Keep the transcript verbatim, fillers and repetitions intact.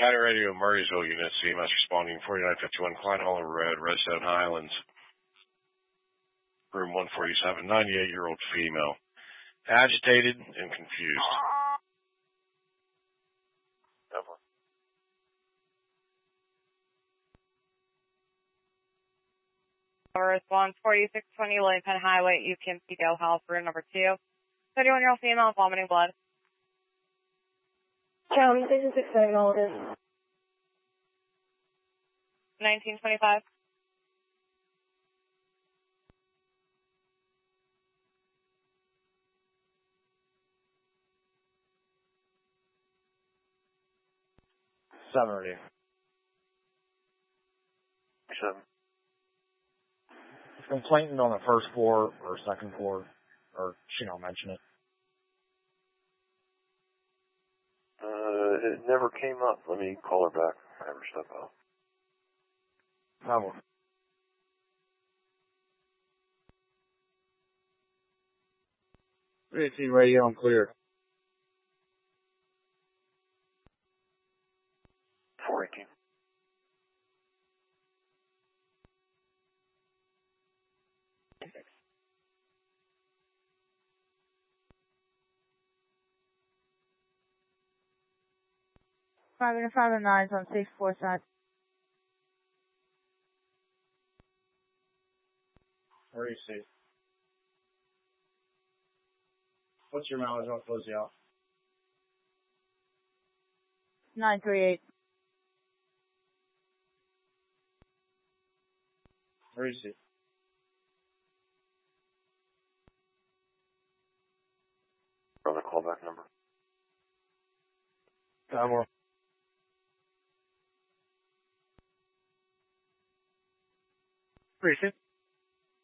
County Radio Murraysville unit, C M S responding forty-nine fifty-one Klein Hollow Road, Redstone Highlands. Room one forty-seven, ninety-eight-year-old female. Agitated and confused. Over. Response forty-six twenty Lincoln Highway, U K M C Dale House, room number two. thirty-one-year-old female vomiting blood. County Station six seven, all it is. nineteen twenty-five. Seven ready. Seven. Complainant on the first floor or second floor, or she don't mention it. Uh, it never came up. Let me call her back. Have her step out. Bravo. three eighteen radio, I'm clear. four eighteen. Five and five and nines on six four side. Where do you see? What's your mileage? I'll close you out. Nine three eight. Where do you see? Another callback number. Bravo. Appreciate it.